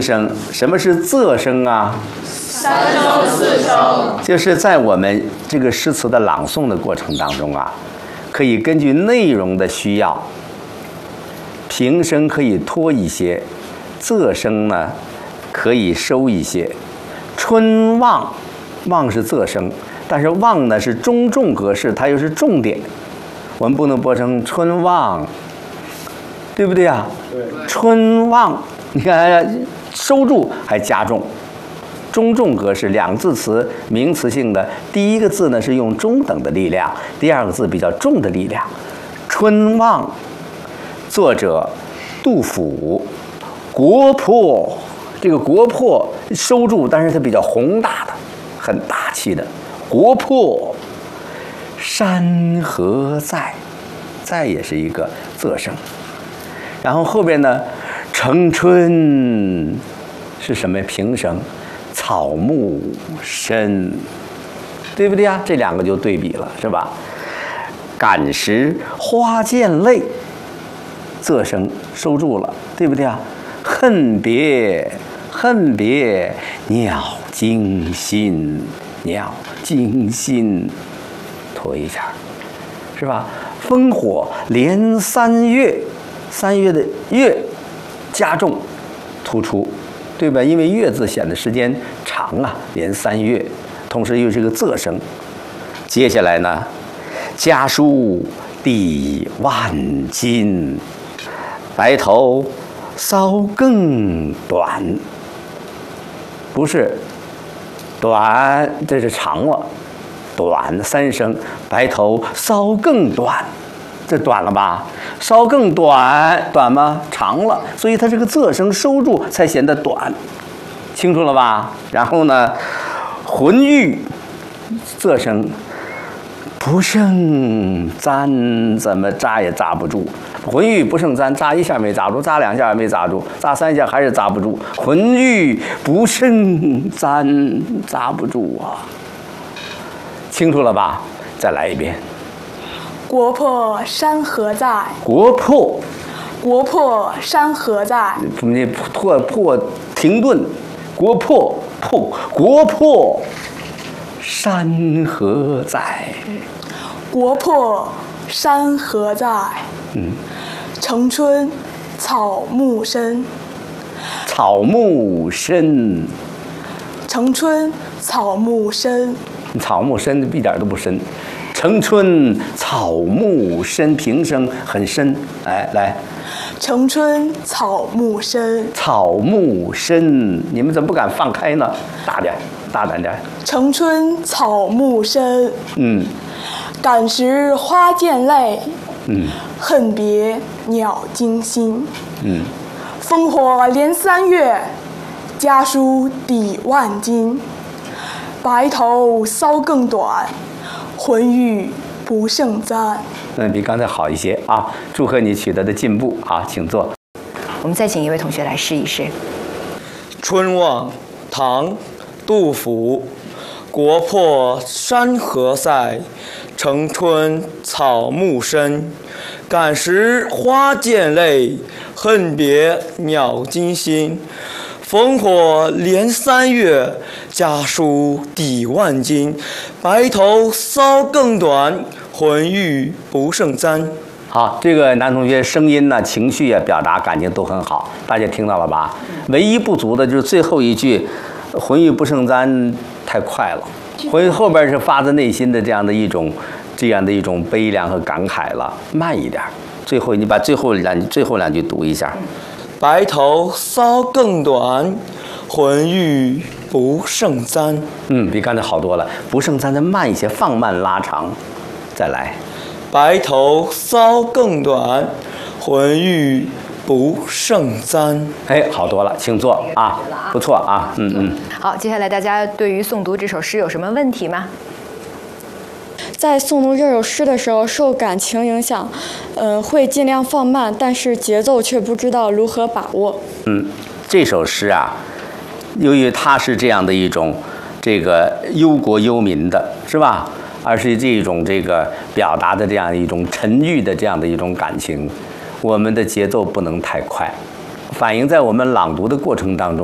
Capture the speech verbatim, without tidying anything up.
声。什么是仄声啊？ 三声四声， 就是在我们这个诗词的朗诵的过程当中啊，可以根据内容的需要，平声可以拖一些，仄声呢可以收一些。春望，望是仄声，但是望呢是中重格式，它又是重点，我们不能播成春望，对不对啊？ 对。 春望，你看收住还加重。中重格式，两字词名词性的，第一个字呢是用中等的力量，第二个字比较重的力量。春望，作者杜甫。国破，这个国破收住，但是它比较宏大的，很大气的。国破，山河在，在也是一个仄声。然后后边呢，城春是什么平声？草木深，对不对啊？这两个就对比了，是吧？感时花溅泪，仄声收住了，对不对啊？恨别，恨别鸟惊心，鸟惊心，拖一下，是吧？烽火连三月，三月的月加重突出。对吧？因为月字显得时间长啊，连三月，同时又是个仄声。接下来呢，家书抵万金，白头搔更短。不是短，这是长了，短三声，白头搔更短。这短了吧？稍更短，短吗？长了，所以它这个仄声收住才显得短，清楚了吧？然后呢，浑欲，仄声，不胜簪，怎么扎也扎不住。浑欲不胜簪，扎一下没扎住，扎两下也没扎住，扎三下还是扎不住。浑欲不胜簪，扎不住啊！清楚了吧？再来一遍。 国破山河在， 国破， 国破山河在， 我们这破破停顿，国破破国破山河在， 国破山河在， 嗯， 城春草木深， 草木深， 城春草木深， 草木深一点都不深。城春草木深，平声很深，哎，来， 城春草木深， 草木深，你们怎么不敢放开呢？大点，大胆点。 城春草木深， 嗯， 感时花溅泪， 嗯， 恨别鸟惊心， 嗯， 烽火连三月，家书抵万金，白头搔更短，浑欲不胜簪。 嗯，比刚才好一些啊！祝贺你取得的进步啊，请坐。 我们再请一位同学来试一试。 春望，唐，杜甫。国破山河在，城春草木深。感时花溅泪，恨别鸟惊心。烽火连三月，家书抵万金。白头搔更短，浑欲不胜簪。 好，这个男同学声音呢、情绪啊、表达感情都很好，大家听到了吧？唯一不足的就是最后一句“浑欲不胜簪”太快了，浑后边是发自内心的这样的一种、这样的一种悲凉和感慨了，慢一点。最后你把最后两最后两句读一下。 白头搔更短，浑欲不胜簪。 嗯，比刚才好多了。不胜簪再慢一些，放慢拉长，再来。 白头搔更短，浑欲不胜簪。 哎，好多了，请坐啊，不错啊，嗯嗯。 好，接下来大家对于诵读这首诗有什么问题吗？ 在诵读这首诗的时候，受感情影响，呃，会尽量放慢，但是节奏却不知道如何把握。 嗯，这首诗啊，由于它是这样的一种这个忧国忧民的，是吧？而是这种这个表达的这样一种沉郁的这样的一种感情，我们的节奏不能太快，反映在我们朗读的过程当中。